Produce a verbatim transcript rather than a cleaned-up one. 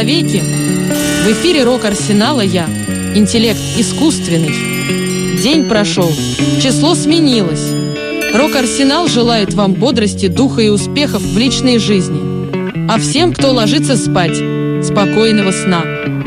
Веки. В эфире рок-арсенала я. Интеллект искусственный. День прошел, число сменилось. Рок-арсенал желает вам бодрости, духа и успехов в личной жизни. А всем, кто ложится спать, спокойного сна.